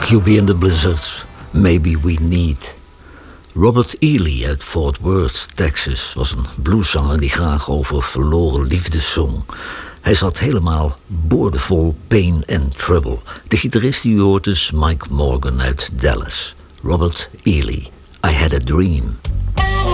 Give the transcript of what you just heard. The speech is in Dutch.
You'll be in the blizzards, maybe we need. Robert Ely uit Fort Worth, Texas, was een blueszanger die graag over verloren liefde zong. Hij zat helemaal boordevol pain and trouble. De gitarist die u hoort is Mike Morgan uit Dallas. Robert Ely, I Had a Dream.